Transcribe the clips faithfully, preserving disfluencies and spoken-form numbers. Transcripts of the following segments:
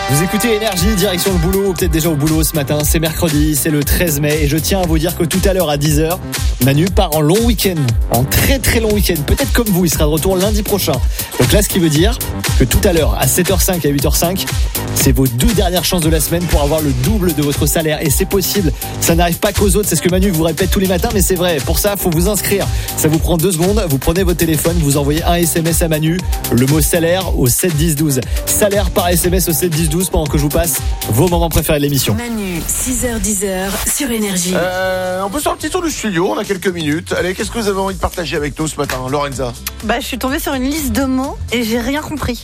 Vous écoutez Énergie, direction le boulot, ou peut-être déjà au boulot ce matin. C'est mercredi, c'est le treize mai et je tiens à vous dire que tout à l'heure à dix heures, Manu part en long week-end, en très très long week-end. Peut-être comme vous, il sera de retour lundi prochain. Donc là, ce qui veut dire que tout à l'heure, à sept heures cinq et à huit heures cinq, c'est vos deux dernières chances de la semaine pour avoir le double de votre salaire. Et c'est possible, ça n'arrive pas qu'aux autres, c'est ce que Manu vous répète tous les matins, mais c'est vrai. Pour ça, il faut vous inscrire. Ça vous prend deux secondes, vous prenez votre téléphone, vous envoyez un S M S à Manu, le mot salaire au sept dix douze. Salaire par S M S au sept dix douze pendant que je vous passe vos moments préférés de l'émission. Manu, six heures dix sur Énergie. Euh, on peut faire un petit tour du studio, on a quelques minutes. Allez, qu'est-ce que vous avez envie de partager avec nous ce matin, Lorenza? Bah, je suis tombée sur une liste de mots et j'ai rien compris.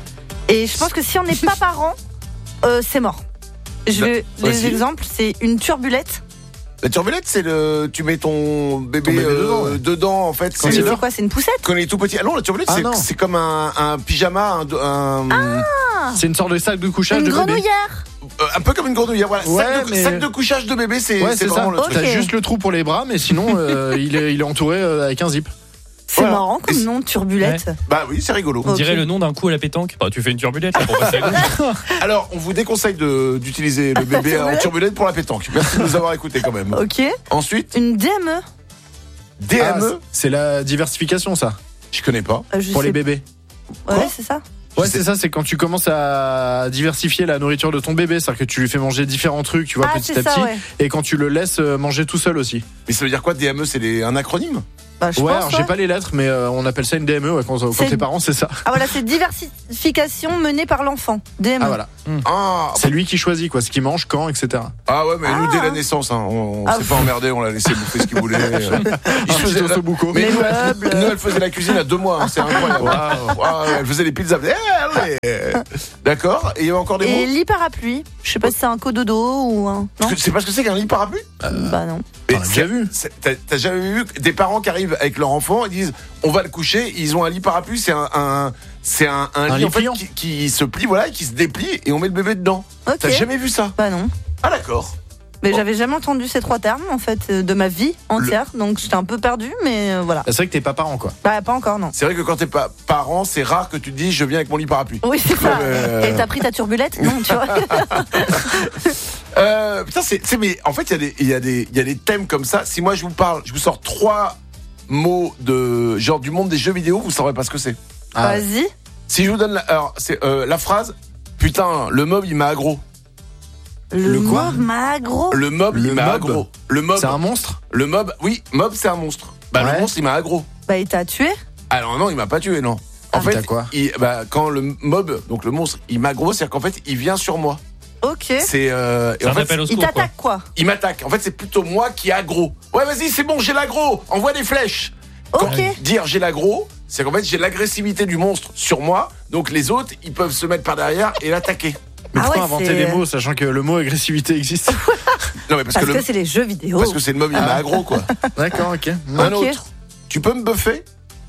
Et je pense que si on n'est pas parent, euh, c'est mort. Je vais, Bah, les vas-y. exemples, c'est une turbulette. La turbulette, c'est le. Tu mets ton bébé, Ton bébé euh, dedans, ouais. dedans, en fait. Mais C'est, c'est quoi? C'est une poussette? quand il est tout petit. Ah non, la turbulette, Ah c'est, non. c'est comme un, un pyjama, un. un C'est une sorte de sac de couchage Une de bébé. grenouillère. Euh, un peu comme une grenouillère, voilà. Ouais, sac, de, mais- sac de couchage de bébé, c'est, Ouais, c'est, c'est, ça. vraiment le truc. T'as Ok. juste le trou pour les bras, mais sinon, euh, il, est, il est entouré euh, avec un zip. C'est Voilà. marrant comme Et- nom, turbulette. Bah oui, c'est rigolo. On Ok. dirait le nom d'un coup à la pétanque. Bah, tu fais une turbulette là, pour passer à gauche. Alors, on vous déconseille de, d'utiliser le bébé en Turbulette. turbulette pour la pétanque. Merci de nous avoir écoutés quand même. Ok. Ensuite, Une D M E. D M E, Ah, c'est la diversification, ça, je connais pas. Euh, je pour sais- les bébés. Ouais, Quoi c'est ça. Ouais, Je sais- c'est ça, c'est quand tu commences à diversifier la nourriture de ton bébé, c'est-à-dire que tu lui fais manger différents trucs, tu vois, Ah, petit c'est à ça, petit, ouais. et quand tu le laisses euh, manger tout seul aussi. Mais ça veut dire quoi, D M E? C'est les- un acronyme? Bah, je ouais, pense, alors j'ai ouais. pas les lettres, mais euh, on appelle ça une D M E, ouais, quand, quand C'est- t'es parent, c'est ça. Ah voilà, c'est diversification menée par l'enfant. D M E. Ah voilà, Ah, c'est lui qui choisit quoi, ce qu'il mange, quand, et cetera. ah ouais, mais nous, Ah. dès la naissance, hein, on, on Ah, s'est pas emmerdé, on l'a laissé bouffer ce qu'il voulait. Il Un se faisait petit la- osso bucco. Mais Les nous, meubles. elle, nous, elle faisait la cuisine à deux mois, hein, c'est incroyable. Waouh, elle faisait les pizzas. Eh, ouais. D'accord, et il y avait encore des Et mots? lit parapluie. Je sais pas si c'est un cododo ou un. Non. C'est pas ce que c'est qu'un lit parapluie? Bah non. Mais on a c'est- déjà vu. c'est- T'as, t'as jamais vu des parents qui arrivent avec leur enfant et disent on va le coucher, ils ont un lit parapluie, c'est un, un- c'est un, un Un lit lit en fait pliant. qui, qui se plie, voilà, et qui se déplie et on met le bébé dedans. Ok. T'as jamais vu ça? Bah non. Ah d'accord. Mais j'avais jamais entendu ces trois termes en fait euh, de ma vie entière, donc j'étais un peu perdue, mais euh, voilà. C'est vrai que t'es pas parent quoi. Bah pas encore non. C'est vrai que quand t'es pas parent, c'est rare que tu te dises je viens avec mon lit parapluie. Oui c'est ça. mais- Et t'as pris ta turbulette? Non tu vois. Euh, putain, c'est, c'est mais en fait il y a des il y a des il y a des thèmes comme ça. Si moi je vous parle, je vous sors trois mots de genre du monde des jeux vidéo, vous saurez pas ce que c'est. Ah, Vas-y. Si je vous donne la, alors c'est euh, la phrase putain, le mob il m'a aggro. Le, Le quoi mob m'a aggro. Le mob Le il m'a mob aggro. Le mob c'est un monstre. le mob oui, mob c'est un monstre. Bah Ouais. le monstre il m'a aggro. Bah il t'a tué. Alors non, il m'a pas tué non. En Ah, fait, t'as quoi il, bah, quand le mob, donc le monstre, il m'aggro, c'est-à-dire qu'en fait, il vient sur moi. Ok. C'est euh, et C'est en un fait, appel au Il secours, quoi. t'attaque quoi. il m'attaque. En fait, c'est plutôt moi qui aggro. Ouais, vas-y, c'est bon, j'ai l'aggro. Envoie des flèches. Quand Ok. dire j'ai l'aggro, c'est qu'en fait, j'ai l'agressivité du monstre sur moi. Donc les autres, ils peuvent se mettre par derrière et l'attaquer. Mais Ah pourquoi ouais, inventer c'est- des mots sachant que le mot agressivité existe? Non, mais parce, Parce que, que, le, c'est les jeux vidéo. parce que c'est le mob, il m'a aggro, quoi. D'accord, ok. Un Ok. autre. Tu peux me buffer?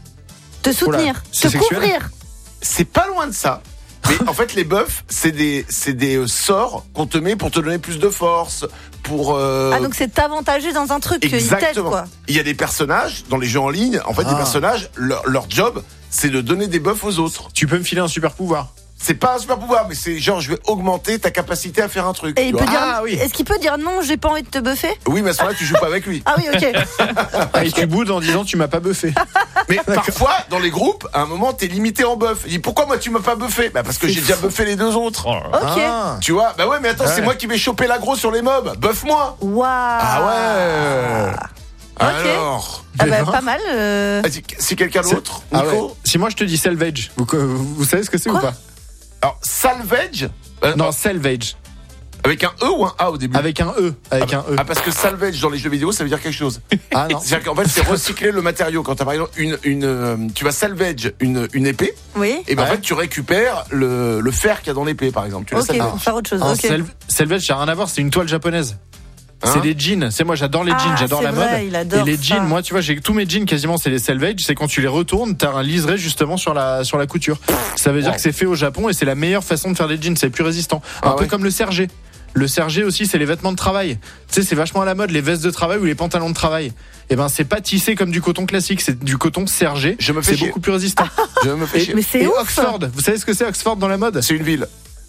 Te soutenir, Oula, c'est te sexuel couvrir. C'est pas loin de ça. Mais en fait, les buffs, c'est des, c'est des euh, sorts qu'on te met pour te donner plus de force, pour. euh, Ah donc c'est t'avantager dans un truc, il t'aide Exactement. quoi. Il y a des personnages dans les jeux en ligne. En fait, Ah. des personnages, leur, leur job, c'est de donner des buffs aux autres. Tu peux me filer un super pouvoir. C'est pas un super pouvoir, mais c'est genre je vais augmenter ta capacité à faire un truc. Et tu il vois. peut dire, Ah, oui. est-ce qu'il peut dire non, j'ai pas envie de te buffer? Oui, mais à ce moment-là, tu joues pas avec lui. Ah oui, ok. Et tu boudes en disant tu m'as pas buffé. Mais parfois, dans les groupes, à un moment, t'es limité en buff. Il dit pourquoi moi tu m'as pas buffé? Bah parce que j'ai déjà buffé les deux autres. Oh là là. Ok. Ah. Tu vois? Bah ouais, mais attends, Ouais. c'est moi qui vais choper l'aggro sur les mobs. Buff-moi. Waouh. Ah ouais. Ok. Alors. Ah bah, pas mal. euh. Si, si quelqu'un C'est- d'autre, Ah ouais. Nico. Si moi je te dis salvage, vous, vous, vous savez ce que c'est ou Quoi pas? Alors salvage. euh, Non, salvage. Avec un E ou un A au début? Avec un E. Avec un E. Ah, parce que salvage dans les jeux vidéo, ça veut dire quelque chose. Ah non. C'est-à-dire qu'en fait, c'est recycler le matériau. Quand t'as par exemple une, une, euh, tu vas salvage une, une épée, Oui. et ben en Ouais. fait, tu récupères le, le fer qu'il y a dans l'épée, par exemple. Tu le Ok, salvages. pour faire autre chose. Un Ok. sel- Salvage, ça n'a rien à voir, c'est une toile japonaise. Hein C'est des jeans. C'est moi, j'adore les jeans, Ah, j'adore c'est la vrai, mode. il adore Et les ça. jeans, moi, tu vois, j'ai tous mes jeans quasiment, c'est les salvage. C'est quand tu les retournes, t'as un liseré justement sur la sur la couture. Ça veut dire Wow. que c'est fait au Japon et c'est la meilleure façon de faire des jeans. C'est plus résistant. Un Ah peu ouais. comme le sergé. Le sergé aussi, c'est les vêtements de travail. Tu sais, c'est vachement à la mode, les vestes de travail ou les pantalons de travail. Et ben, c'est pas tissé comme du coton classique, c'est du coton sergé. Je me fais C'est chier. beaucoup plus résistant. Je me fais Et, chier. Mais c'est et ouf. Oxford, vous savez ce que c'est Oxford dans la mode? C'est une ville.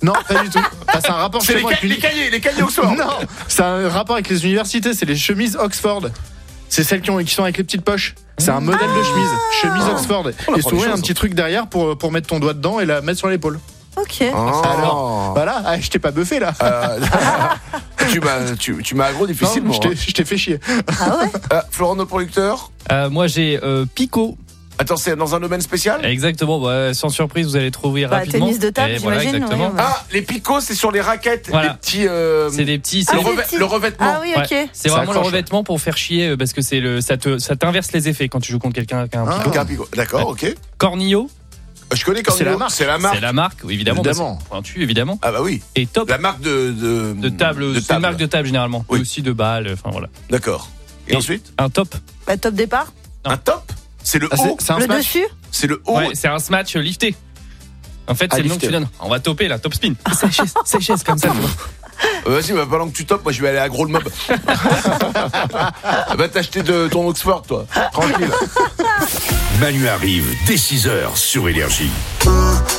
Non, pas du tout. Enfin, c'est un rapport C'est chez les, moi ca- avec les l'uni- cahiers, les cahiers Oxford. Non, c'est un rapport avec les universités, c'est les chemises Oxford. C'est celles qui, ont, qui sont avec les petites poches. C'est un modèle de chemise, chemise Oxford. On Et apprend souvent, des il y a un choses. petit truc derrière pour, pour mettre ton doigt dedans et la mettre sur l'épaule. Ok. Oh. Alors, voilà, ah, je t'ai pas buffé là. Euh, tu m'as, tu, tu m'as aggro Non, difficilement. je t'ai- je t'ai fait chier. Ah ouais. Euh, Florent, nos producteurs. Euh, moi, j'ai euh, Pico. Attends, c'est dans un domaine spécial. Exactement. Bah, sans surprise, vous allez trouver Bah, rapidement. tennis de table, Et voilà, j'imagine. exactement. ouais, ouais. Ah, les picots, c'est sur les raquettes, Voilà. les petits. euh, C'est des petits. Ah, le, C'est des revêt- petits. le revêtement. Ah oui, Ouais. ok. C'est Ça vraiment le accroche. revêtement pour faire chier euh, parce que c'est le ça te ça t'inverse les effets quand tu joues contre quelqu'un avec un Ah. picot. Donc un picot. D'accord, ok. Cornillo, Je connais quand C'est la marque. C'est la marque. c'est la marque évidemment. Évidemment. bah, c'est pointu évidemment. Ah bah oui. Et top La marque de de, de table, c'est une marque de table généralement. Oui. Et aussi de balles. Enfin voilà. D'accord. Et, Et- ensuite, Un top. Bah, top départ. Non. un top. C'est le Ah, haut. c'est- c'est un Le smash. dessus. C'est le haut. Ouais, c'est un smash lifté. En fait, Ah, c'est le nom que lifté. tu donnes. On va topper là, top spin. Sèche, sèche comme ça. tu vois. Euh, Vas-y, bah, pendant que tu topes, moi je vais aller à Gros le Mob. Va t'acheter de ton Oxford, toi. Tranquille. Manu arrive dès six heures sur Énergie.